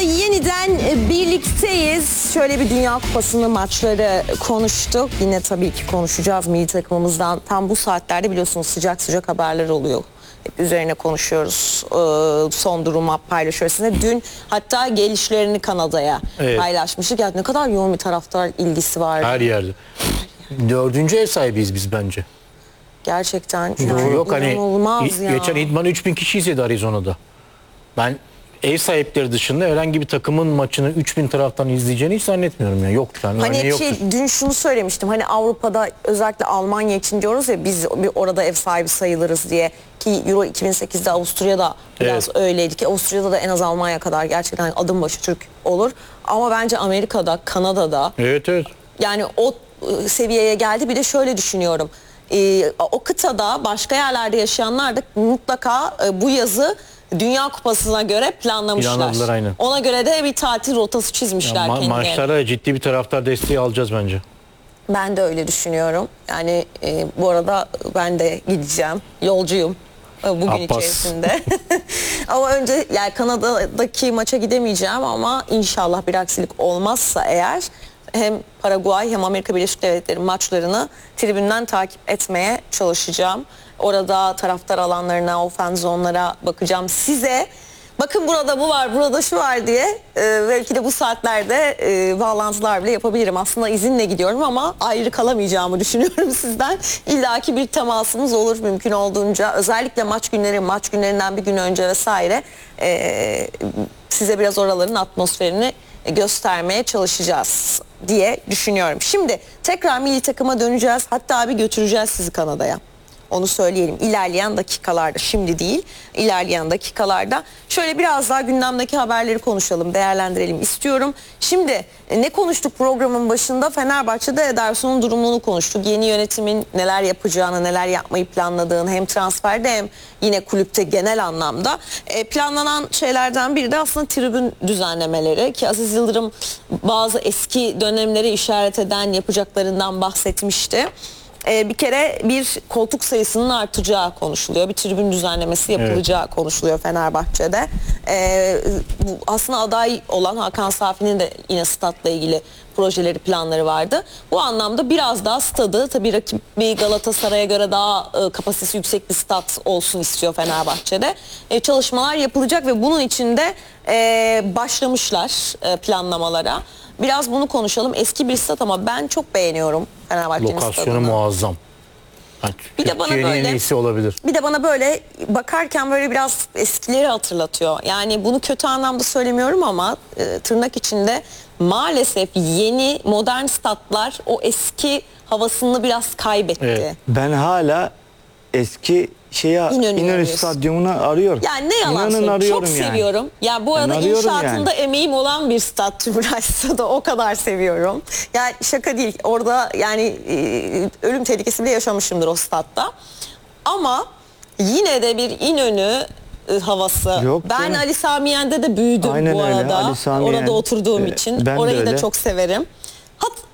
Burada yeniden birlikteyiz. Şöyle bir Dünya Kupası'nın maçları konuştuk. Yine tabii ki konuşacağız milli takımımızdan. Tam bu saatlerde biliyorsunuz sıcak sıcak haberler oluyor. Hep üzerine konuşuyoruz. Son durumu paylaşıyoruz. Dün hatta gelişlerini Kanada'ya paylaşmıştık. Yani ne kadar yoğun bir taraftar ilgisi var. Her yerde. 4. ev sahibiyiz biz bence. Gerçekten. Yani yok hani ya. geçen idman 3000 kişi izledi Arizona'da. Ben ev sahipleri dışında herhangi bir takımın maçını 3000 taraftan izleyeceğini hiç zannetmiyorum ya. Yok yani. Hani dün şunu söylemiştim. Hani Avrupa'da özellikle Almanya için diyoruz ya biz orada ev sahibi sayılırız diye. Ki Euro 2008'de Avusturya'da biraz öyleydi ki Avusturya'da da en az Almanya kadar gerçekten adım başı Türk olur. Ama bence Amerika'da, Kanada'da evet. yani o seviyeye geldi. Bir de şöyle düşünüyorum. O kıtada başka yerlerde yaşayanlar da mutlaka bu yazı Dünya Kupası'na göre planlamışlar. Aynen. Ona göre de bir tatil rotası çizmişler kendilerine. Maçlara ciddi bir taraftar desteği alacağız bence. Ben de öyle düşünüyorum. Yani bu arada ben de gideceğim. Yolcuyum bugün içerisinde. Ama önce yani Kanada'daki maça gidemeyeceğim ama inşallah bir aksilik olmazsa eğer hem Paraguay hem Amerika Birleşik Devletleri maçlarını tribünden takip etmeye çalışacağım. Orada taraftar alanlarına, o fan zonlara bakacağım. Size bakın burada bu var, burada şu var diye belki de bu saatlerde bağlantılar bile yapabilirim. Aslında izinle gidiyorum ama ayrı kalamayacağımı düşünüyorum sizden. İlla ki bir temasımız olur mümkün olduğunca. Özellikle maç günlerinden bir gün önce vesaire size biraz oraların atmosferini göstermeye çalışacağız diye düşünüyorum. Şimdi tekrar milli takıma döneceğiz. Hatta bir götüreceğiz sizi Kanada'ya. Onu söyleyelim. İlerleyen dakikalarda, şimdi değil, ilerleyen dakikalarda şöyle biraz daha gündemdeki haberleri konuşalım, değerlendirelim istiyorum. Şimdi ne konuştuk programın başında? Fenerbahçe'de Ederson'un durumunu konuştuk. Yeni yönetimin neler yapacağını, neler yapmayı planladığını hem transferde hem yine kulüpte genel anlamda. Planlanan şeylerden biri de aslında tribün düzenlemeleri ki Aziz Yıldırım bazı eski dönemleri işaret eden yapacaklarından bahsetmişti. Bir kere bir koltuk sayısının artacağı konuşuluyor. Bir tribün düzenlemesi yapılacağı konuşuluyor Fenerbahçe'de. Aslında aday olan Hakan Safi'nin de yine statla ilgili projeleri, planları vardı. Bu anlamda biraz daha stadı, tabii rakibi Galatasaray'a göre daha kapasitesi yüksek bir stat olsun istiyor Fenerbahçe'de. Çalışmalar yapılacak ve bunun için de başlamışlar planlamalara. Biraz bunu konuşalım. Eski bir stat ama ben çok beğeniyorum Fenerbahçe'nin stadını. Lokasyonu muazzam. Bir de bana böyle en iyisi olabilir. Bir de bana böyle bakarken böyle biraz eskileri hatırlatıyor. Yani bunu kötü anlamda söylemiyorum ama tırnak içinde maalesef yeni modern statlar o eski havasını biraz kaybetti. Evet. Ben hala eski İnönü Stadyumunu arıyorum. Yani ne yalan söyleyeyim. Çok seviyorum. Ya bu arada inşaatında emeğim olan bir stat Tümrüt Stadı. O kadar seviyorum. Yani şaka değil. Orada yani ölüm tehlikesi bile yaşamışımdır o statta. Ama yine de bir İnönü havası. Yok ben canım. Ali Sami Yen'de de büyüdüm. Aynen bu arada. Orada oturduğum için. Orayı da çok severim.